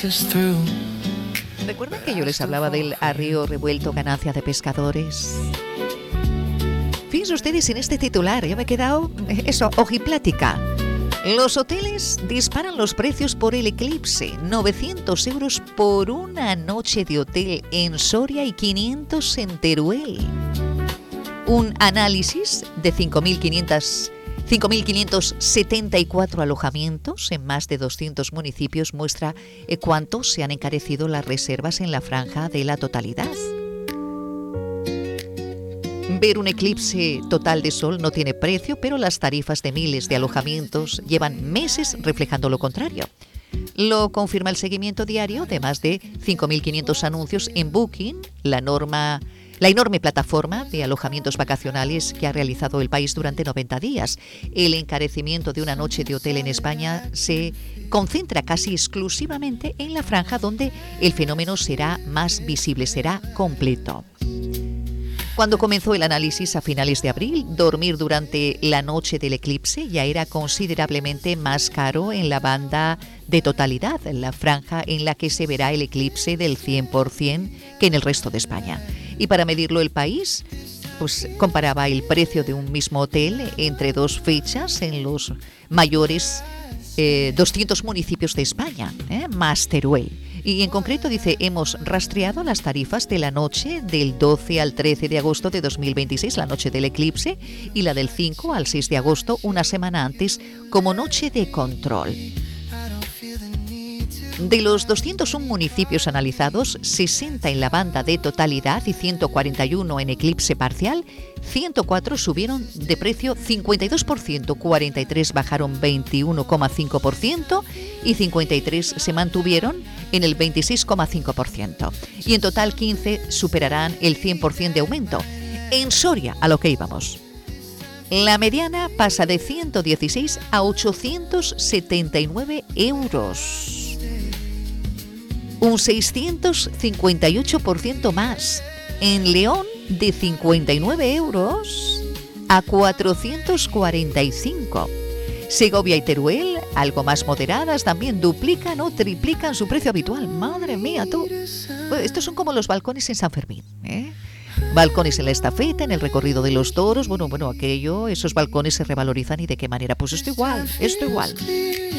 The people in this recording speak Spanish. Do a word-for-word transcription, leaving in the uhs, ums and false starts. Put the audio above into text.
¿Recuerdan que yo les hablaba del arrío revuelto ganancia de pescadores? Fíjense ustedes en este titular, ya me he quedado, eso, ojiplática. Los hoteles disparan los precios por el eclipse. novecientos euros por una noche de hotel en Soria y quinientos en Teruel. Un análisis de cinco mil quinientos setenta y cuatro alojamientos en más de doscientos municipios muestra cuánto se han encarecido las reservas en la franja de la totalidad. Ver un eclipse total de sol no tiene precio, pero las tarifas de miles de alojamientos llevan meses reflejando lo contrario. Lo confirma el seguimiento diario de más de cinco mil quinientos anuncios en Booking, la norma... La enorme plataforma de alojamientos vacacionales que ha realizado el país durante noventa días. El encarecimiento de una noche de hotel en España se concentra casi exclusivamente en la franja donde el fenómeno será más visible, será completo. Cuando comenzó el análisis a finales de abril, dormir durante la noche del eclipse ya era considerablemente más caro en la banda de totalidad, en la franja en la que se verá el eclipse del cien por ciento que en el resto de España. Y para medirlo el país, pues comparaba el precio de un mismo hotel entre dos fechas en los mayores eh, doscientos municipios de España, eh, más Teruel. Y en concreto dice, hemos rastreado las tarifas de la noche del doce al trece de agosto de dos mil veintiséis, la noche del eclipse, y la del cinco al seis de agosto, una semana antes, como noche de control. De los doscientos uno municipios analizados, sesenta en la banda de totalidad y ciento cuarenta y uno en eclipse parcial, ciento cuatro subieron de precio cincuenta y dos por ciento, cuarenta y tres bajaron veintiuno coma cinco por ciento y cincuenta y tres se mantuvieron en el veintiséis coma cinco por ciento. Y en total quince superarán el cien por ciento de aumento. En Soria, a lo que íbamos. La mediana pasa de ciento dieciséis a ochocientos setenta y nueve euros. Un seiscientos cincuenta y ocho por ciento más. En León, de cincuenta y nueve euros a cuatrocientos cuarenta y cinco. Segovia y Teruel, algo más moderadas, también duplican o triplican su precio habitual. Madre mía, tú. Pues estos son como los balcones en San Fermín, ¿eh? Balcones en la estafeta, en el recorrido de los toros. Bueno, bueno, aquello, esos balcones se revalorizan. ¿Y de qué manera? Pues esto igual, esto igual.